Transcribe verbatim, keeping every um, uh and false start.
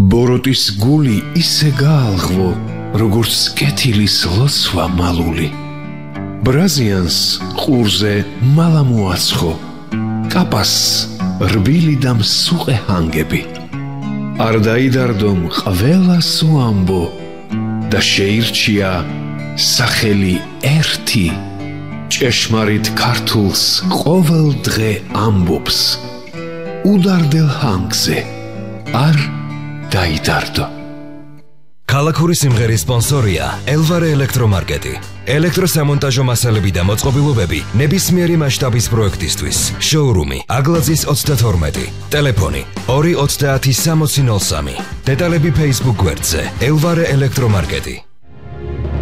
ბოროტის გული ისე გაალღვო, როგორც კეთილის ლოცვა მალული. ბრაზიანს ყურზე მალა მოაცხო, კაპას რბილი და მსუყე ჰანგები. არ დაიდარდომ ყველას უამბო და შეირჩია სახელი ერთი, ჭეშმარიტ ქართულს ყოველ დღე ამბობს, უდარდელ ჰანგზე არ დაიდარდო. ქალაქური სიმღერის სპონსორია ელვარე ელექტრომარკეტი. ელექტროსამონტაჟო მასალები და მოწყობილობები ნებისმიერი მასშტაბის პროექტისთვის. შოურუმი აგლაძის ოცდათორმეტი. ტელეფონი ორი ოცდაათი სამოცი ნოლ სამი. დეტალები Facebook გვერდზე ელვარე ელექტრომარკეტი.